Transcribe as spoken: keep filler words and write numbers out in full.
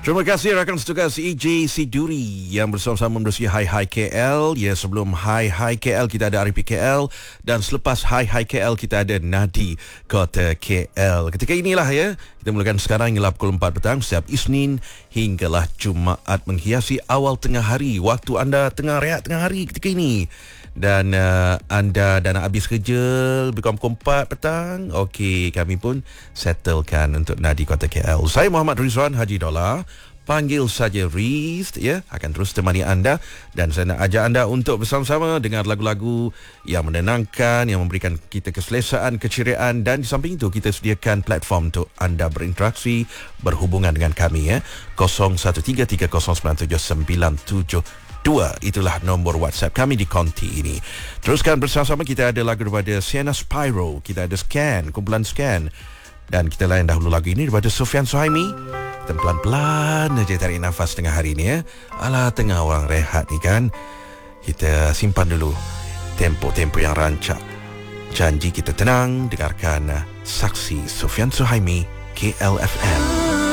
Terima kasih rakan setugas E J Siduri yang bersama-sama menerusi Hai Hai K L. Ya, sebelum Hai Hai K L kita ada R P K L, dan selepas Hai Hai K L kita ada Nadi Kota K L. Ketika inilah ya, kita mulakan sekarang hingga pukul empat petang setiap Isnin hinggalah Jumaat menghiasi awal tengah hari. Waktu anda tengah rehat tengah hari ketika ini. Dan uh, anda dah nak habis kerja lebih kurang pukul empat petang. Okey, kami pun settlekan untuk Nadi Kota K L. Saya Muhammad Rizwan Haji Dollar. Panggil saja Riz, ya, akan terus temani anda, dan saya nak ajak anda untuk bersama-sama dengar lagu-lagu yang menenangkan, yang memberikan kita keselesaan, keceriaan, dan di samping itu kita sediakan platform untuk anda berinteraksi, berhubungan dengan kami ya. kosong satu tiga tiga kosong sembilan tujuh sembilan tujuh dua, itulah nombor WhatsApp kami di konti ini. Teruskan bersama-sama, kita ada lagu daripada Sienna Spyro, kita ada Scan, kumpulan Scan, dan kita layan dahulu lagu ini daripada Sufyan Suhaimi. Kita pelan-pelan aja tarik nafas tengah hari ni ya. Alah, tengah orang rehat ni kan. Kita simpan dulu tempo-tempo yang rancak. Janji kita tenang dengarkan Saksi Sufyan Suhaimi K L F M.